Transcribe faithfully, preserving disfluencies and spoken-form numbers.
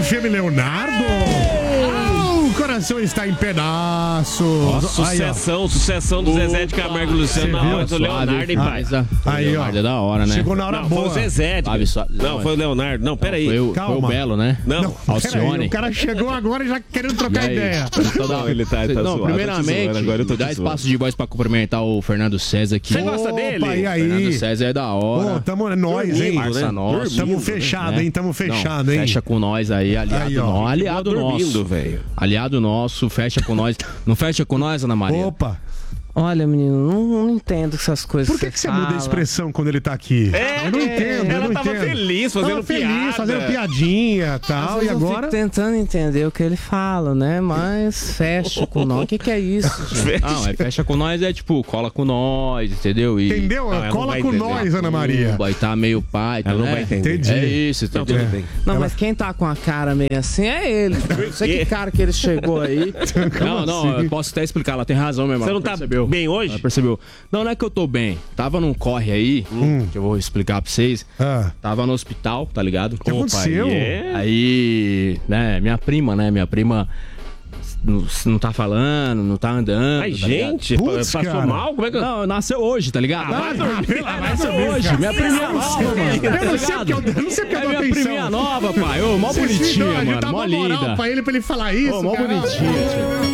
F M Leonardo. Ah, o coração está em pedaços. Nossa, sucessão, aí, sucessão do Zezé de Camargo e Luciano na hora do Leonardo em paz. Ah, aí, Leonardo ó. É da hora, né? Chegou na hora não, boa. Foi o Zezé. De... Suave, não, foi o Leonardo. Não, peraí. Foi, o, foi o Belo, né? Não, não Alcione. Aí, o cara chegou agora já querendo trocar ideia. Não, ele tá, tá Não, zoado, primeiramente, agora eu tô dá espaço de voz pra cumprimentar o Fernando César aqui. Você gosta dele? Opa, e aí? Fernando César é da hora. Pô, tamo é nós, hein? Parça né? nosso. Tamo fechado, né? hein? Tamo fechado, Não, hein? Fecha com nós aí, aliado Aí, ó. nosso. Aliado dormindo, nosso. velho. Aliado nosso, fecha com nós. Não fecha com nós, Ana Maria? Opa. Olha, menino, não, não entendo essas coisas. Por que, que você muda a expressão quando ele tá aqui? É, eu não entendo, eu ela não tava entendo. feliz fazendo tava feliz, piada. fazendo piadinha e tal, e Eu agora... fico tentando entender o que ele fala, né? Mas fecha com nós. O que, que é isso, gente? Não, é fecha com nós, é tipo, cola com nós, entendeu? E... Entendeu? Não, ela não Cola vai com entender. nós, Ana Maria. Vai tá meio pai, Ela não né? vai entender. Entendi. É isso, Não, entendeu? tudo bem. Não, mas quem tá com a cara meio assim é ele. Não sei que cara que ele chegou aí. Não, não, eu posso até explicar, ela tem razão, meu irmão. Você não tá percebeu. bem hoje? Ela percebeu. Não, não é que eu tô bem. Tava num corre aí, que eu vou explicar pra vocês. Ah, Tava no hospital, tá ligado? o que aconteceu? é? Aí, né, minha prima, né, minha prima não, não tá falando, não tá andando. Ai, tá ligado? gente, Putz, passou cara. mal? Como é que eu... Não, nasceu hoje, tá ligado? Ah, vai, pelo amor nasceu de Deus, hoje, cara. minha priminha Eu não nova, sei, mano. eu não tá sei porque eu- ligado? eu não sei porque eu É dou minha atenção. priminha nova, pai. Ô, mó Vocês bonitinha, ficam- a gente mano, dá mó uma moral linda. pra ele, pra ele falar isso, Ô, mó cara. bonitinha, tio.